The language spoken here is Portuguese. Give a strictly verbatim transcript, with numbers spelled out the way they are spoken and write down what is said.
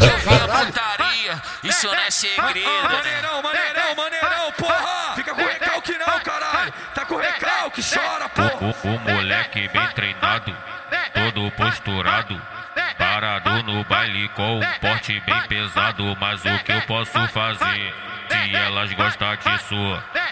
eu vi a putaria, isso não é segredo. Maneirão, maneirão, maneirão, porra! Fica com recalque não, caralho! Tá com recalque, chora, porra! O, o, o moleque bem treinado, todo posturado, parado no baile com um porte bem pesado. Mas o que eu posso fazer se elas gostam disso?